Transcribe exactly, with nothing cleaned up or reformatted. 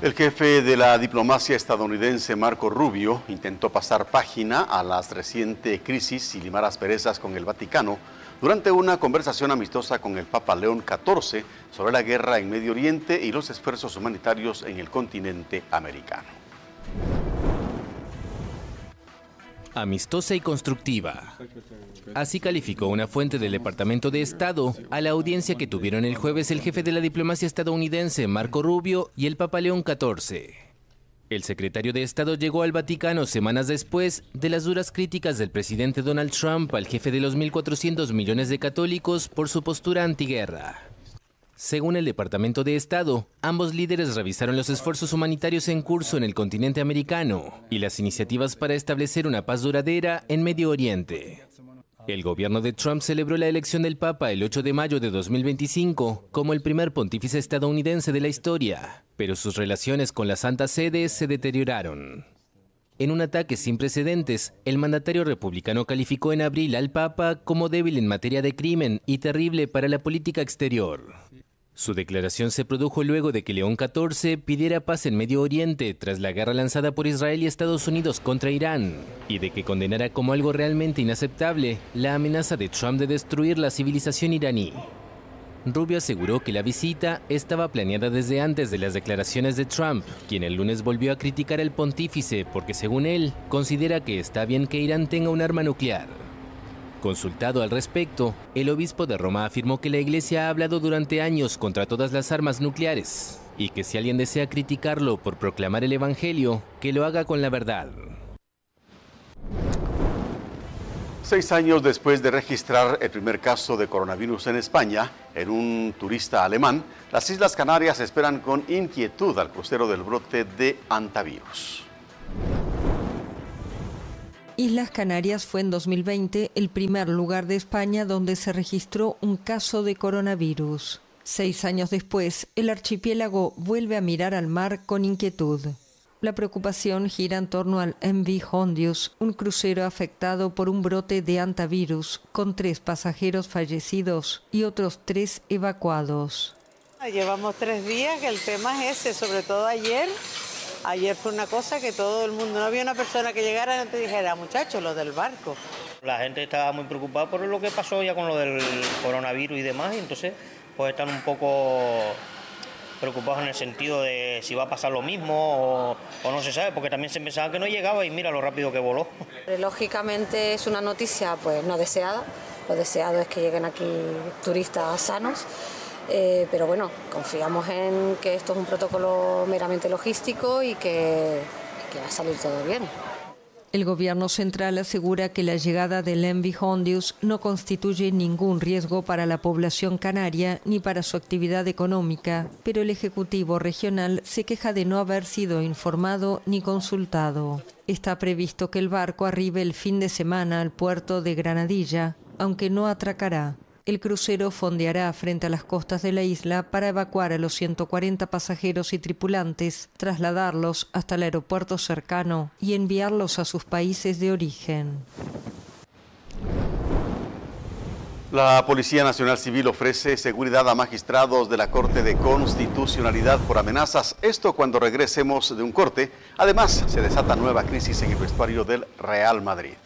El jefe de la diplomacia estadounidense, Marco Rubio, intentó pasar página a la reciente crisis y limar asperezas con el Vaticano durante una conversación amistosa con el Papa León catorce sobre la guerra en Medio Oriente y los esfuerzos humanitarios en el continente americano. Amistosa y constructiva. Así calificó una fuente del Departamento de Estado a la audiencia que tuvieron el jueves el jefe de la diplomacia estadounidense, Marco Rubio, y el Papa León catorce. El secretario de Estado llegó al Vaticano semanas después de las duras críticas del presidente Donald Trump al jefe de los mil cuatrocientos millones de católicos por su postura antiguerra. Según el Departamento de Estado, ambos líderes revisaron los esfuerzos humanitarios en curso en el continente americano y las iniciativas para establecer una paz duradera en Medio Oriente. El gobierno de Trump celebró la elección del Papa el ocho de mayo de dos mil veinticinco como el primer pontífice estadounidense de la historia, pero sus relaciones con la Santa Sede se deterioraron. En un ataque sin precedentes, el mandatario republicano calificó en abril al Papa como débil en materia de crimen y terrible para la política exterior. Su declaración se produjo luego de que León catorce pidiera paz en Medio Oriente tras la guerra lanzada por Israel y Estados Unidos contra Irán, y de que condenara como algo realmente inaceptable la amenaza de Trump de destruir la civilización iraní. Rubio aseguró que la visita estaba planeada desde antes de las declaraciones de Trump, quien el lunes volvió a criticar al pontífice porque, según él, considera que está bien que Irán tenga un arma nuclear. Consultado al respecto, el obispo de Roma afirmó que la Iglesia ha hablado durante años contra todas las armas nucleares y que si alguien desea criticarlo por proclamar el Evangelio, que lo haga con la verdad. Seis años después de registrar el primer caso de coronavirus en España, en un turista alemán, las Islas Canarias esperan con inquietud al crucero del brote de hantavirus. Islas Canarias fue en dos mil veinte el primer lugar de España donde se registró un caso de coronavirus. Seis años después, el archipiélago vuelve a mirar al mar con inquietud. La preocupación gira en torno al M V Hondius, un crucero afectado por un brote de hantavirus, con tres pasajeros fallecidos y otros tres evacuados. Llevamos tres días, que el tema es ese, sobre todo ayer. Ayer fue una cosa que todo el mundo, no había una persona que llegara y no te dijera, muchachos, los del barco. La gente estaba muy preocupada por lo que pasó ya con lo del coronavirus y demás, y entonces pues están un poco preocupados en el sentido de si va a pasar lo mismo o, o no se sabe, porque también se pensaba que no llegaba y mira lo rápido que voló. Lógicamente es una noticia pues no deseada, lo deseado es que lleguen aquí turistas sanos. Eh, pero bueno, confiamos en que esto es un protocolo meramente logístico y que, y que va a salir todo bien. El gobierno central asegura que la llegada del M V Hondius no constituye ningún riesgo para la población canaria ni para su actividad económica, pero el Ejecutivo regional se queja de no haber sido informado ni consultado. Está previsto que el barco arribe el fin de semana al puerto de Granadilla, aunque no atracará. El crucero fondeará frente a las costas de la isla para evacuar a los ciento cuarenta pasajeros y tripulantes, trasladarlos hasta el aeropuerto cercano y enviarlos a sus países de origen. La Policía Nacional Civil ofrece seguridad a magistrados de la Corte de Constitucionalidad por amenazas. Esto cuando regresemos de un corte. Además, se desata nueva crisis en el vestuario del Real Madrid.